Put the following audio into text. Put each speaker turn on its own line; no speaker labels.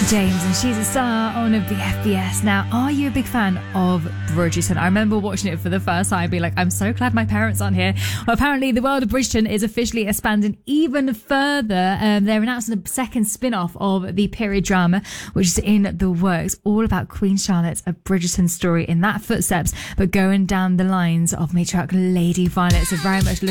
James, and she's a star on the FBS. Now, are you a big fan of Bridgerton? I remember watching it for the first time, being like, I'm so glad my parents aren't here. Well, apparently, the world of Bridgerton is officially expanding even further. They're announcing a second spin-off of the period drama, which is in the works, all about Queen Charlotte's a Bridgerton story in that footsteps, but going down the lines of matriarch Lady Violet. So very much looking